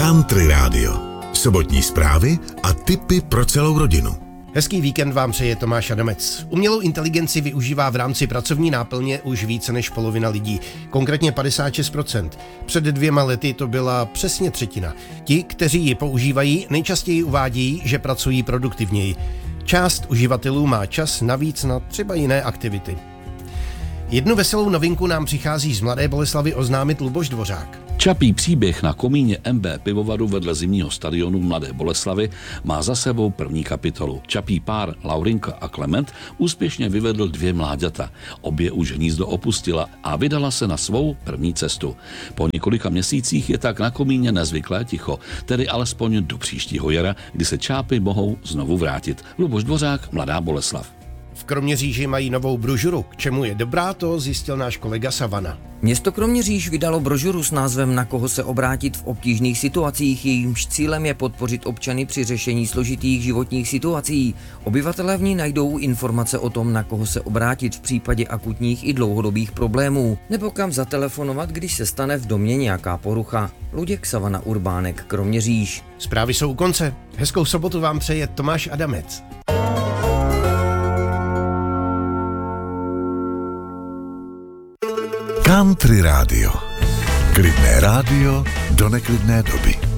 Country Radio. Sobotní zprávy a tipy pro celou rodinu. Hezký víkend vám přeje Tomáš Adamec. Umělou inteligenci využívá v rámci pracovní náplně už více než polovina lidí, konkrétně 56%. Před 2 lety to byla přesně třetina. Ti, kteří ji používají, nejčastěji uvádějí, že pracují produktivněji. Část uživatelů má čas navíc na třeba jiné aktivity. Jednu veselou novinku nám přichází z Mladé Boleslavi oznámit Luboš Dvořák. Čapí příběh na komíně MB pivovaru vedle zimního stadionu v Mladé Boleslavi má za sebou první kapitolu. Čapí pár Laurinka a Klement úspěšně vyvedl 2 mláďata. Obě už hnízdo opustila a vydala se na svou první cestu. Po několika měsících je tak na komíně nezvyklé ticho, tedy alespoň do příštího jara, kdy se čápy mohou znovu vrátit. Luboš Dvořák, Mladá Boleslav. V Kroměříži mají novou brožuru. K čemu je dobrá, to zjistil náš kolega Savana. Město Kroměříž vydalo brožuru s názvem Na koho se obrátit v obtížných situacích, jejímž cílem je podpořit občany při řešení složitých životních situací. Obyvatelé v ní najdou informace o tom, na koho se obrátit v případě akutních i dlouhodobých problémů, nebo kam zatelefonovat, když se stane v domě nějaká porucha. Luděk, Savana, Urbánek, Kroměříž. Zprávy jsou u konce. Hezkou sobotu vám přeje Tomáš Adamec. Country Radio. Klidné rádio do neklidné doby.